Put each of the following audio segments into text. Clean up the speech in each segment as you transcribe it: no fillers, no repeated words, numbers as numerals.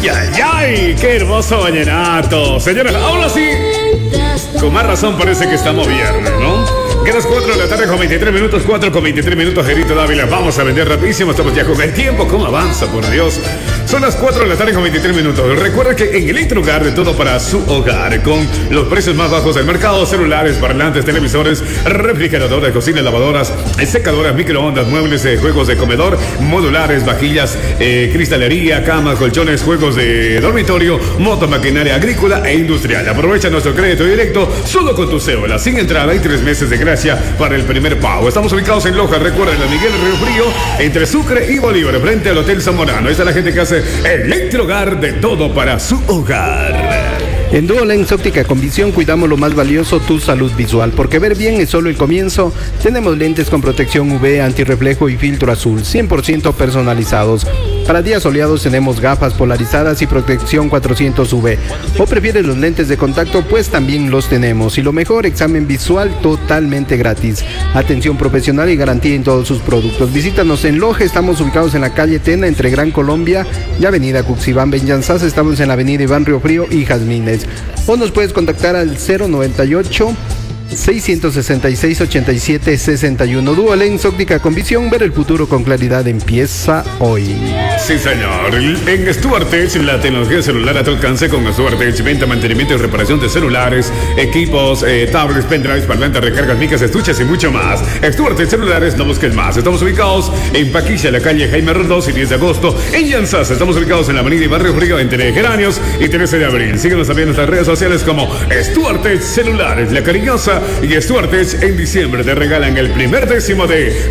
Ay, ay, ay, qué hermoso vallenato. Señores, ahora sí, con más razón parece que estamos viernes, ¿no? Que a las 4 de la tarde con 23 minutos, 4 con 23 minutos, Gerito Dávila. Vamos a vender rapidísimo, estamos ya con el tiempo. ¿Cómo avanza, por Dios? Son las 4 de la tarde con 23 minutos. Recuerda que en Electrogar de todo para su hogar, con los precios más bajos del mercado: celulares, parlantes, televisores, refrigeradores, cocinas, lavadoras, secadoras, microondas, muebles, juegos de comedor, modulares, vajillas, cristalería, camas, colchones, juegos de dormitorio, moto, maquinaria agrícola e industrial. Aprovecha nuestro crédito directo solo con tu cédula, sin entrada y 3 meses de gracia para el primer pago. Estamos ubicados en Loja, recuerden, la Miguel Río Frío, entre Sucre y Bolívar, frente al Hotel Zamorano. Ahí está la gente que hace Electrogar de todo para su hogar. En Duolens Óptica con Visión cuidamos lo más valioso, tu salud visual, porque ver bien es solo el comienzo. Tenemos lentes con protección UV, antirreflejo y filtro azul, 100% personalizados. Para días soleados tenemos gafas polarizadas y protección 400 UV. ¿O prefieres los lentes de contacto? Pues también los tenemos. Y lo mejor, examen visual totalmente gratis. Atención profesional y garantía en todos sus productos. Visítanos en Loja, estamos ubicados en la calle Tena, entre Gran Colombia y Avenida Cuxibán Benyanzás. Estamos en la Avenida Iván Río Frío y Jazmines. O nos puedes contactar al 098 666 87 61. Duolens Óptica con Visión, ver el futuro con claridad empieza hoy. Sí, señor. En Stuart Tech, la tecnología celular a tu alcance. Con Stuart Tech, venta, mantenimiento y reparación de celulares, equipos, tablets, pendrives, parlantes, recargas, micas, estuches y mucho más. Stuart Tech Celulares, no busques más. Estamos ubicados en Paquilla, la calle Jaime Rondós y 10 de agosto. En Llanzas, estamos ubicados en la avenida Barrio Frío, entre Geranios y 13 de abril. Síguenos también en nuestras redes sociales como Stuart Tech Celulares, La Cariñosa y Stuart Tech. En diciembre te regalan el primer décimo de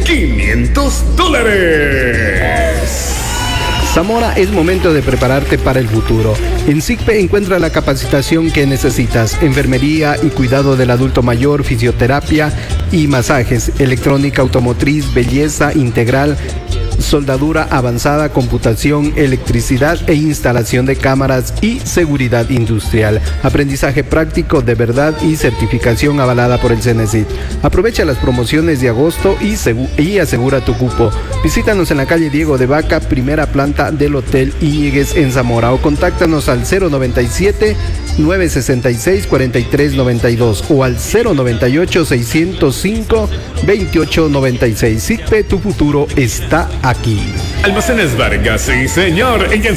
$500. Zamora, es momento de prepararte para el futuro. En SICPE encuentra la capacitación que necesitas: enfermería y cuidado del adulto mayor, fisioterapia y masajes, electrónica automotriz, belleza integral, soldadura avanzada, computación, electricidad e instalación de cámaras y seguridad industrial. Aprendizaje práctico de verdad y certificación avalada por el CENESID. Aprovecha las promociones de agosto y asegura tu cupo. Visítanos en la calle Diego de Vaca, primera planta del Hotel Íñiguez en Zamora, o contáctanos al 097 966 4392 o al 098 605 2896. SICPE, tu futuro está aquí. Almacenes Vargas, sí, señor.